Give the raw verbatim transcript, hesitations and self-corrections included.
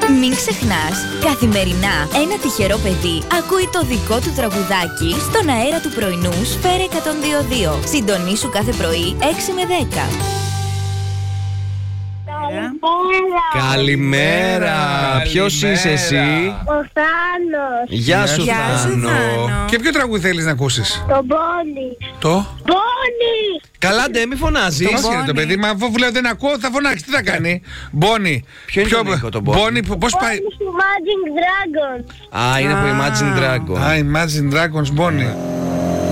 Μην ξεχνάς, καθημερινά ένα τυχερό παιδί ακούει το δικό του τραγουδάκι στον αέρα του πρωινού Σφαίρα εκατόν δύο κόμμα δύο. Συντονίσου κάθε πρωί έξι με δέκα. Καλημέρα. Καλημέρα. Ποιος είσαι εσύ? Ο Θάνος. Γεια σου, Γεια σου, Θάνο. Θάνο. Και ποιο τραγούδι θέλεις να ακούσεις? Το Μπόνι. Το? Μπόνι. Καλά, ντε, μη φωνάζεις. Το μας γίνεται το Μπόνι. παιδί, μα αφού λέω δεν ακούω θα φωνάξει, τι θα κάνει? Μπόνι. Ποιο είναι το Νίκο, το Μπόνι? Μπόνι, πώς πάει? Μπόνι του Magic Dragon. Α, είναι από Α. Imagine Dragon. Α, Imagine Dragons, Μπόνι.